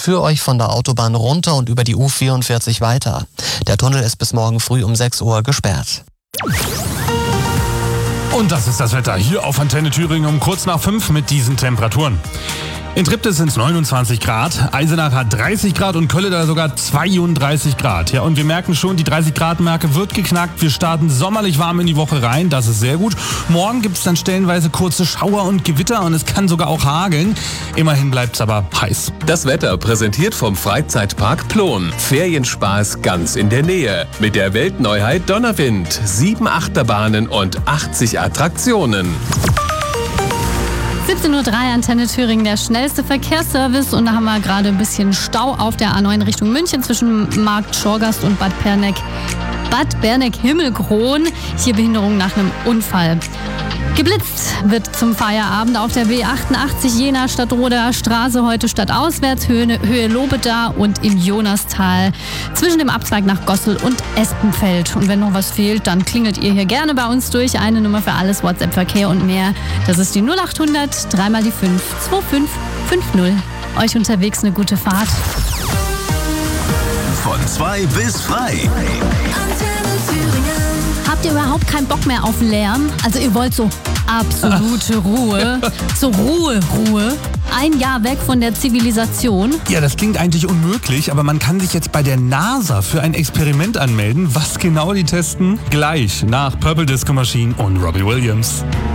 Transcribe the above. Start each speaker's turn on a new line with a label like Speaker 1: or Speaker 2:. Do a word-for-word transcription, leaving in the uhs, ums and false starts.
Speaker 1: für euch von der Autobahn runter und über die U vierundvierzig weiter. Der Tunnel ist bis morgen früh um sechs Uhr gesperrt.
Speaker 2: Und das ist das Wetter hier auf Antenne Thüringen um kurz nach fünf mit diesen Temperaturen. In Triptis sind es neunundzwanzig Grad, Eisenach hat dreißig Grad und Kölle da sogar zweiunddreißig Grad. Ja, und wir merken schon, die dreißig Grad Marke wird geknackt. Wir starten sommerlich warm in die Woche rein, das ist sehr gut. Morgen gibt es dann stellenweise kurze Schauer und Gewitter und es kann sogar auch hageln. Immerhin bleibt es aber heiß.
Speaker 3: Das Wetter präsentiert vom Freizeitpark Plon. Ferienspaß ganz in der Nähe. Mit der Weltneuheit Donnerwind. Sieben Achterbahnen und achtzig Attraktionen.
Speaker 4: siebzehn Uhr drei, Antenne Thüringen, der schnellste Verkehrsservice. Und da haben wir gerade ein bisschen Stau auf der A neun Richtung München zwischen Markt Schorgast und Bad Berneck. Bad Berneck-Himmelkron. Hier Behinderung nach einem Unfall. Geblitzt wird zum Feierabend auf der B achtundachtzig Jena Stadtroder Straße, heute stadtauswärts, Höhe, Höhe Lobeda und im Jonastal zwischen dem Abzweig nach Gossel und Espenfeld. Und wenn noch was fehlt, dann klingelt ihr hier gerne bei uns durch. Eine Nummer für alles, WhatsApp-Verkehr und mehr. Das ist die null achthundert, dreimal die fünf, zwei fünf fünf null. Euch unterwegs eine gute Fahrt.
Speaker 5: Von zwei bis frei.
Speaker 4: Habt ihr überhaupt keinen Bock mehr auf Lärm? Also ihr wollt so absolute Ruhe, so Ruhe, Ruhe. Ein Jahr weg von der Zivilisation.
Speaker 2: Ja, das klingt eigentlich unmöglich, aber man kann sich jetzt bei der NASA für ein Experiment anmelden. Was genau die testen? Gleich nach Purple Disco Machine und Robbie Williams.